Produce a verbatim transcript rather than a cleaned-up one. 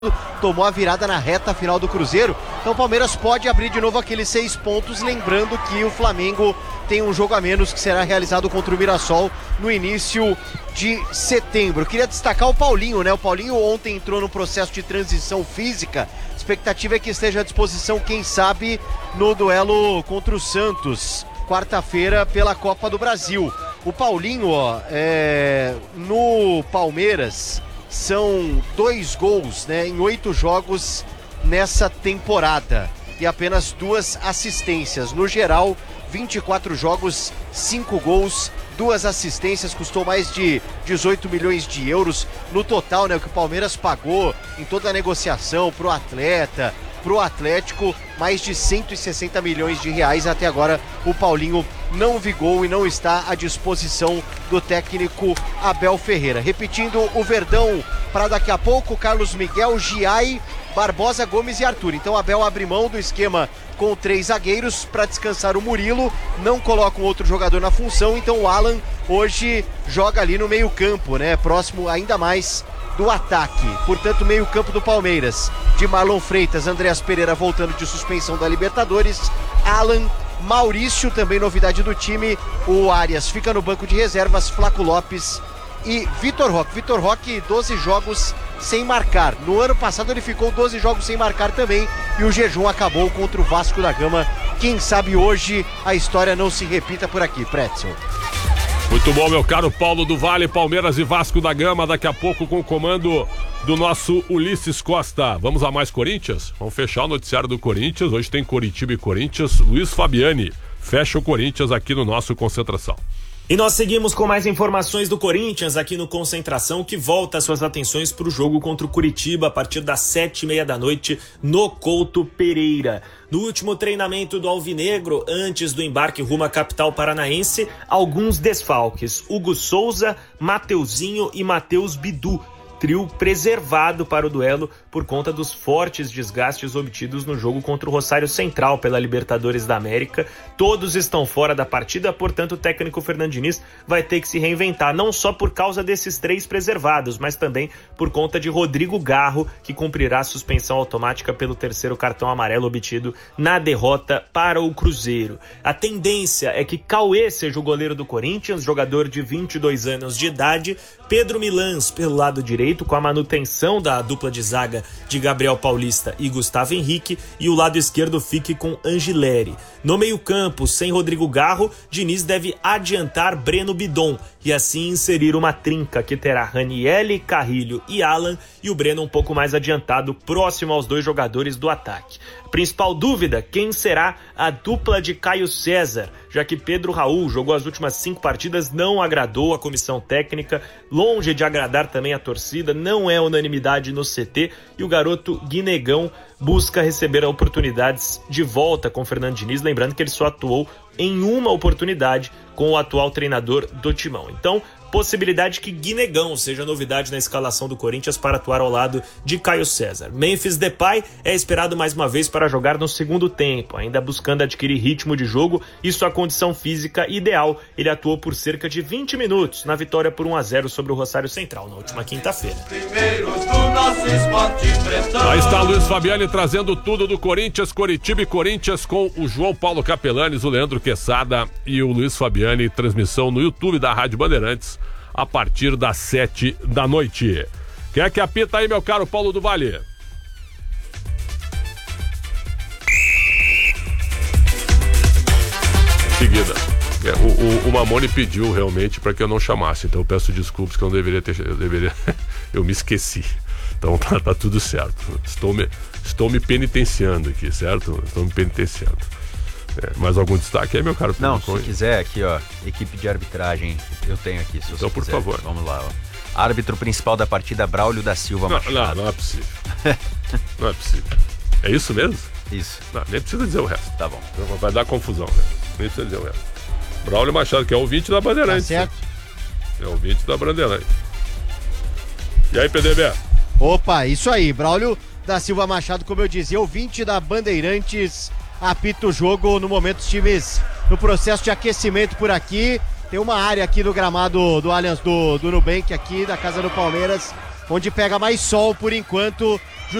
tomou a virada na reta final do Cruzeiro, então o Palmeiras pode abrir de novo aqueles seis pontos, lembrando que o Flamengo tem um jogo a menos que será realizado contra o Mirassol no início de setembro. Eu queria destacar o Paulinho, né? O Paulinho ontem entrou no processo de transição física, a expectativa é que esteja à disposição, quem sabe, no duelo contra o Santos, quarta-feira pela Copa do Brasil. O Paulinho, ó, é... no Palmeiras, são dois gols, né, em oito jogos nessa temporada e apenas duas assistências. No geral, vinte e quatro jogos, cinco gols, duas assistências, custou mais de dezoito milhões de euros no total, né, o que o Palmeiras pagou em toda a negociação pro atleta, pro Atlético, mais de cento e sessenta milhões de reais. Até agora o Paulinho não vigou e não está à disposição do técnico Abel Ferreira. Repetindo o Verdão para daqui a pouco: Carlos Miguel, Giai, Barbosa, Gomes e Arthur. Então Abel abre mão do esquema com três zagueiros para descansar o Murilo, não coloca um outro jogador na função, então o Alan hoje joga ali no meio campo, né, próximo ainda mais do ataque. Portanto, meio campo do Palmeiras, de Marlon Freitas, Andreas Pereira voltando de suspensão da Libertadores, Alan, Maurício, também novidade do time, o Arias fica no banco de reservas, Flaco Lopes e Vitor Roque. Vitor Roque, doze jogos sem marcar. No ano passado ele ficou doze jogos sem marcar também e o jejum acabou contra o Vasco da Gama. Quem sabe hoje a história não se repita por aqui, Pretzel. Muito bom, meu caro Paulo do Vale. Palmeiras e Vasco da Gama daqui a pouco com o comando do nosso Ulisses Costa. Vamos a mais Corinthians? Vamos fechar o noticiário do Corinthians. Hoje tem Coritiba e Corinthians. Luiz Fabiani fecha o Corinthians aqui no nosso Concentração. E nós seguimos com mais informações do Corinthians aqui no Concentração, que volta suas atenções para o jogo contra o Curitiba a partir das sete e meia da noite no Couto Pereira. No último treinamento do Alvinegro, antes do embarque rumo à capital paranaense, alguns desfalques: Hugo Souza, Mateuzinho e Matheus Bidu. Trio preservado para o duelo por conta dos fortes desgastes obtidos no jogo contra o Rosário Central pela Libertadores da América. Todos estão fora da partida, portanto o técnico Fernando Diniz vai ter que se reinventar, não só por causa desses três preservados, mas também por conta de Rodrigo Garro, que cumprirá a suspensão automática pelo terceiro cartão amarelo obtido na derrota para o Cruzeiro. A tendência é que Cauê seja o goleiro do Corinthians, jogador de vinte e dois anos de idade, Pedro Milans pelo lado direito, com a manutenção da dupla de zaga de Gabriel Paulista e Gustavo Henrique, e o lado esquerdo fique com Angileri. No meio-campo, sem Rodrigo Garro, Diniz deve adiantar Breno Bidon e assim inserir uma trinca que terá Ranielli, Carrilho e Alan, e o Breno um pouco mais adiantado, próximo aos dois jogadores do ataque. Principal dúvida: quem será a dupla de Caio César, já que Pedro Raul jogou as últimas cinco partidas, não agradou a comissão técnica, longe de agradar também a torcida, não é unanimidade no C T, e o garoto Guinegão busca receber oportunidades de volta com Fernando Diniz, lembrando que ele só atuou em uma oportunidade com o atual treinador do Timão. Então, possibilidade que Guinegão seja novidade na escalação do Corinthians para atuar ao lado de Caio César. Memphis Depay é esperado mais uma vez para jogar no segundo tempo, ainda buscando adquirir ritmo de jogo e sua condição física ideal. Ele atuou por cerca de vinte minutos na vitória por um a zero sobre o Rosário Central na última quinta-feira. Aí está Luiz Fabiani trazendo tudo do Corinthians, Coritiba e Corinthians, com o João Paulo Capelanes, o Leandro Quesada e o Luiz Fabiani. Transmissão no YouTube da Rádio Bandeirantes a partir das sete da noite. Quem é que apita aí, meu caro Paulo do Vale? Em seguida, é, o, o, o Mamone pediu realmente para que eu não chamasse, então eu peço desculpas que eu não deveria ter, eu deveria, eu me esqueci. Então tá, tá tudo certo. Estou me, estou me penitenciando aqui, certo? Estou me penitenciando. É, mais algum destaque aí, meu caro? Não, se quiser aqui, ó, equipe de arbitragem, eu tenho aqui, se então, por quiser. favor. Vamos lá, ó. Árbitro principal da partida, Braulio da Silva não, Machado. Não, não é possível. Não é possível. É isso mesmo? Isso. Não, nem precisa dizer o resto. Tá bom. Vai dar confusão, né? Nem precisa dizer o resto. Braulio Machado, que é ouvinte da Bandeirantes. Tá certo. É ouvinte da Bandeirantes. E aí, P D B? Opa, isso aí, Braulio da Silva Machado, como eu dizia, ouvinte da Bandeirantes, apita o jogo. No momento os times no processo de aquecimento por aqui. Tem uma área aqui no gramado do Allianz, do, do Nubank aqui, da casa do Palmeiras, onde pega mais sol por enquanto.